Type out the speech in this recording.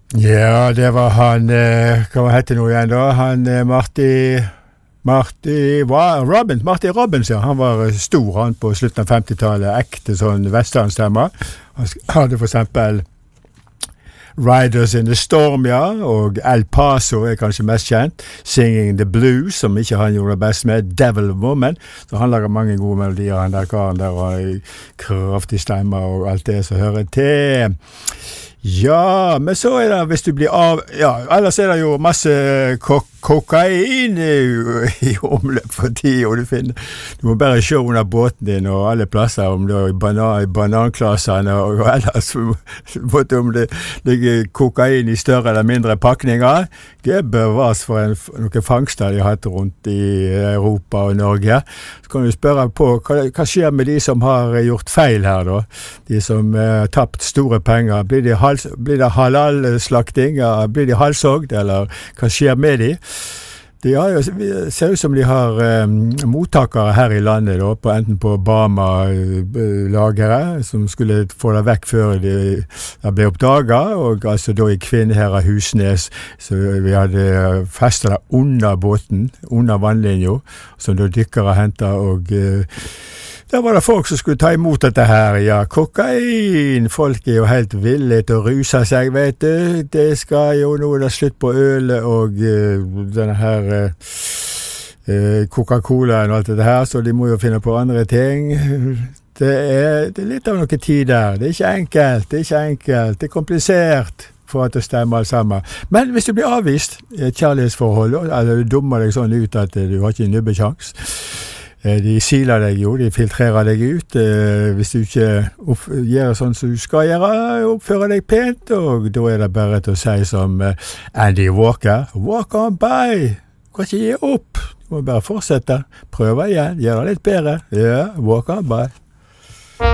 Ja, det var han, hva heter det nå igjen da? Han Marty Robbins, ja. Han var stor, han på slutten av 50-tallet, ekte sånn vesternstemmer. Han hadde for eksempel Riders in the Storm, ja, og El Paso kanskje mest kjent. Singing the Blues, som ikke han gjorde best med, Devil Woman. Så han lager mange gode melodier, han der karen der, og kraftig stemmer og alt det som hører til. Ja, men så det, hvis du blir av... Ja, ellers det jo masse kokain i omløp for tid, og du må bare se under båten din og alle plasser, om det i bananklassene, og ellers om det ligger kokain i større eller mindre pakninger. Det bevares for noen fangster de har hatt rundt i Europa og Norge. Så kan du spørre på, hva skjer med de som har gjort feil her da? De som har tapt store penger, blir det halal-slakting, blir de halshogd, eller hva skjer med de? Det ser ut som de har mottakere her i landet, da, enten på Bama-lageret, som skulle få det vekk før det ble oppdaget, og altså da i Kvinnherad Husnes, så vi hadde festet det under båten, under vannlinjen, som da dykkere hentet, og der var det folk som skulle ta imot dette her, ja, kokain, folk jo helt villet og ruser seg, vet du, det skal jo nå da slutt på øl og denne her Coca-Cola og alt dette her, så de må jo finne på andre ting. Det er litt av noe tid der, det er ikke enkelt, det er komplisert for at det stemmer alt sammen. Men hvis du blir avvist i et kjærlighetsforhold, eller du dummer deg sånn ut at du har ikke en nubbekjans, de siler deg jo, de filtrerer deg ut. Hvis du ikke gjør sånn som du skal gjøre, oppfører deg pent, og da det bare til å si som Andy Walker, walk on by, du kan ikke gi opp, du må bare fortsette, prøve igjen, gjøre det litt bedre, ja, walk on by.